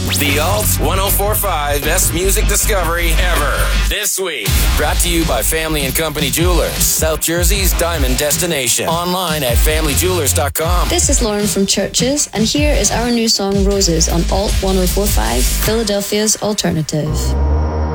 The Alt 1045 Best Music Discovery Ever. This week, brought to you by Family and Company Jewelers, South Jersey's diamond destination. Online at familyjewelers.com. This is Lauren from Churches, and here is our new song Roses on Alt 1045, Philadelphia's Alternative.